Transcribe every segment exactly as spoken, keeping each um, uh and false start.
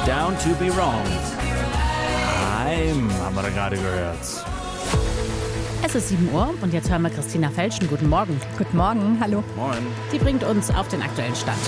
Down to be wrong. Heim, haben wir da gerade gehört. Es ist sieben Uhr und jetzt hören wir Christina Felschen. Guten Morgen. Guten Morgen, hallo. Moin. Die bringt uns auf den aktuellen Stand.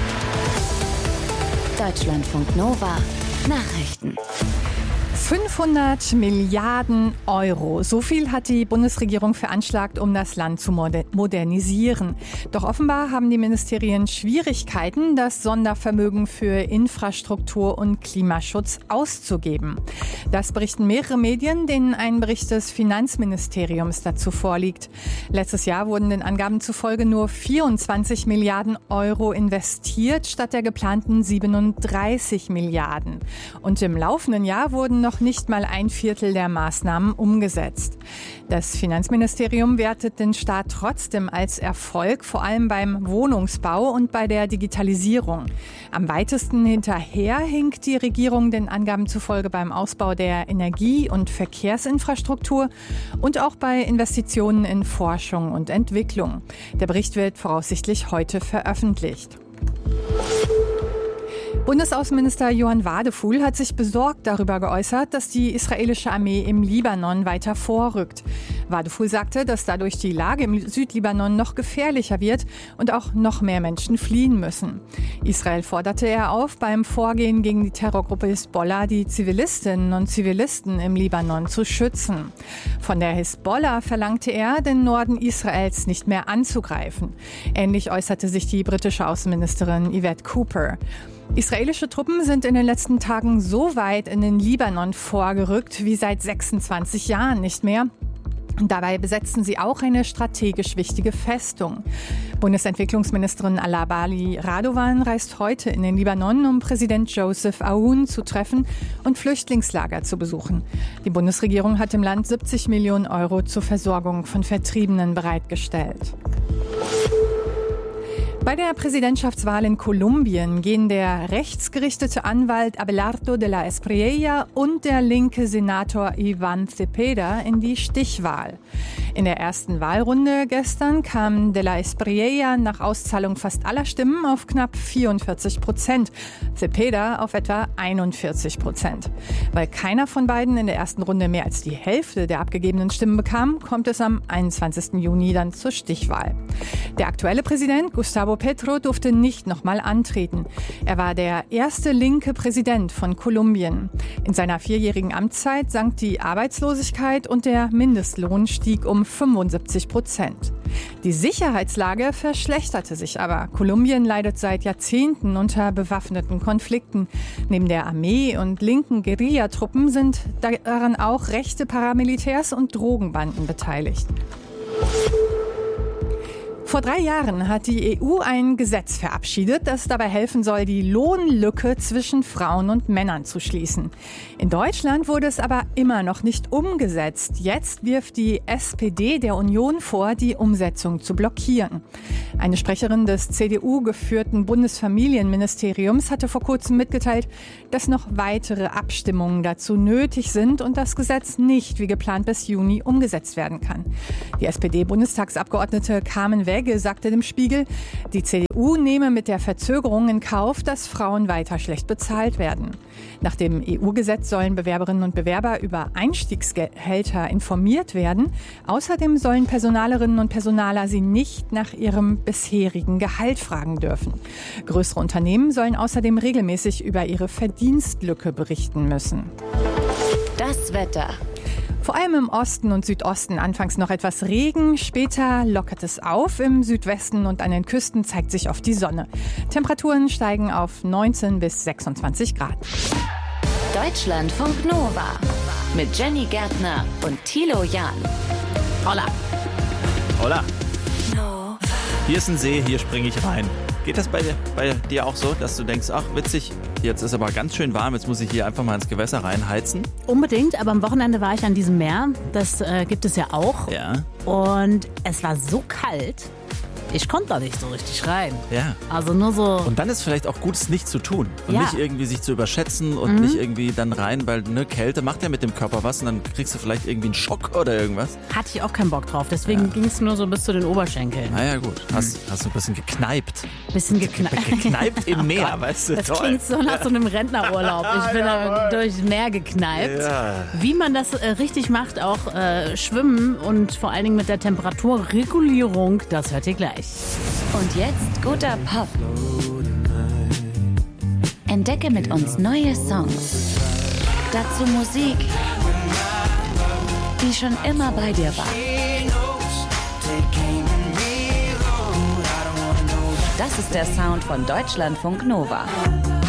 Deutschlandfunk Nova. Nachrichten. fünfhundert Milliarden Euro. So viel hat die Bundesregierung veranschlagt, um das Land zu modernisieren. Doch offenbar haben die Ministerien Schwierigkeiten, das Sondervermögen für Infrastruktur und Klimaschutz auszugeben. Das berichten mehrere Medien, denen ein Bericht des Finanzministeriums dazu vorliegt. Letztes Jahr wurden den Angaben zufolge nur vierundzwanzig Milliarden Euro investiert, statt der geplanten siebenunddreißig Milliarden. Und im laufenden Jahr wurden noch nicht mal ein Viertel der Maßnahmen umgesetzt. Das Finanzministerium wertet den Staat trotzdem als Erfolg, vor allem beim Wohnungsbau und bei der Digitalisierung. Am weitesten hinterher hinkt die Regierung den Angaben zufolge beim Ausbau der Energie- und Verkehrsinfrastruktur und auch bei Investitionen in Forschung und Entwicklung. Der Bericht wird voraussichtlich heute veröffentlicht. Bundesaußenminister Johann Wadefuhl hat sich besorgt darüber geäußert, dass die israelische Armee im Libanon weiter vorrückt. Wadefuhl sagte, dass dadurch die Lage im Südlibanon noch gefährlicher wird und auch noch mehr Menschen fliehen müssen. Israel forderte er auf, beim Vorgehen gegen die Terrorgruppe Hisbollah die Zivilistinnen und Zivilisten im Libanon zu schützen. Von der Hisbollah verlangte er, den Norden Israels nicht mehr anzugreifen. Ähnlich äußerte sich die britische Außenministerin Yvette Cooper. Israelische Truppen sind in den letzten Tagen so weit in den Libanon vorgerückt wie seit sechsundzwanzig Jahren nicht mehr. Dabei besetzen sie auch eine strategisch wichtige Festung. Bundesentwicklungsministerin Alabali Radovan reist heute in den Libanon, um Präsident Joseph Aoun zu treffen und Flüchtlingslager zu besuchen. Die Bundesregierung hat im Land siebzig Millionen Euro zur Versorgung von Vertriebenen bereitgestellt. Bei der Präsidentschaftswahl in Kolumbien gehen der rechtsgerichtete Anwalt Abelardo de la Espriella und der linke Senator Iván Cepeda in die Stichwahl. In der ersten Wahlrunde gestern kam de la Espriella nach Auszahlung fast aller Stimmen auf knapp vierundvierzig Prozent, Cepeda auf etwa einundvierzig Prozent. Weil keiner von beiden in der ersten Runde mehr als die Hälfte der abgegebenen Stimmen bekam, kommt es am einundzwanzigsten Juni dann zur Stichwahl. Der aktuelle Präsident Gustavo Petro durfte nicht nochmal antreten. Er war der erste linke Präsident von Kolumbien. In seiner vierjährigen Amtszeit sank die Arbeitslosigkeit und der Mindestlohn stieg um fünfundsiebzig Prozent. Die Sicherheitslage verschlechterte sich aber. Kolumbien leidet seit Jahrzehnten unter bewaffneten Konflikten. Neben der Armee und linken Guerillatruppen sind daran auch rechte Paramilitärs und Drogenbanden beteiligt. Vor drei Jahren hat die E U ein Gesetz verabschiedet, das dabei helfen soll, die Lohnlücke zwischen Frauen und Männern zu schließen. In Deutschland wurde es aber immer noch nicht umgesetzt. Jetzt wirft die S P D der Union vor, die Umsetzung zu blockieren. Eine Sprecherin des C D U-geführten Bundesfamilienministeriums hatte vor kurzem mitgeteilt, dass noch weitere Abstimmungen dazu nötig sind und das Gesetz nicht wie geplant bis Juni umgesetzt werden kann. Die S P D-Bundestagsabgeordnete Carmen Weg sagte dem Spiegel, die C D U nehme mit der Verzögerung in Kauf, dass Frauen weiter schlecht bezahlt werden. Nach dem E U-Gesetz sollen Bewerberinnen und Bewerber über Einstiegsgehälter informiert werden. Außerdem sollen Personalerinnen und Personaler sie nicht nach ihrem bisherigen Gehalt fragen dürfen. Größere Unternehmen sollen außerdem regelmäßig über ihre Verdienstlücke berichten müssen. Das Wetter. Vor allem im Osten und Südosten anfangs noch etwas Regen, später lockert es auf. Im Südwesten und an den Küsten zeigt sich oft die Sonne. Temperaturen steigen auf neunzehn bis sechsundzwanzig Grad. Deutschlandfunk Nova mit Jenny Gärtner und Thilo Jahn. Holla. Holla. Hier ist ein See, hier springe ich rein. Geht das bei dir, bei dir auch so, dass du denkst, ach witzig, jetzt ist aber ganz schön warm, jetzt muss ich hier einfach mal ins Gewässer reinheizen? Unbedingt, aber am Wochenende war ich an diesem Meer. Das äh, gibt es ja auch. Ja. Und es war so kalt, ich konnte da nicht so richtig rein. Ja. Also nur so... Und dann ist vielleicht auch gut, es nicht zu tun. Und Ja. nicht irgendwie sich zu überschätzen und Mhm. nicht irgendwie dann rein, weil ne, Kälte macht ja mit dem Körper was und dann kriegst du vielleicht irgendwie einen Schock oder irgendwas. Hatte ich auch keinen Bock drauf, deswegen ging es nur so bis zu den Oberschenkeln. Naja, gut. Hast, hast du ein bisschen gekneipt. Bisschen geknallt. Gekneipt im Meer, Gott, weißt du? Das Toll. klingt so nach so einem Rentnerurlaub. Ich bin da durchs Meer gekneipt. Ja. Wie man das äh, richtig macht, auch äh, Schwimmen und vor allen Dingen mit der Temperaturregulierung, das hört ihr gleich. Und jetzt guter Pop. Entdecke mit uns neue Songs. Dazu Musik, die schon immer bei dir war. Das ist der Sound von Deutschlandfunk Nova.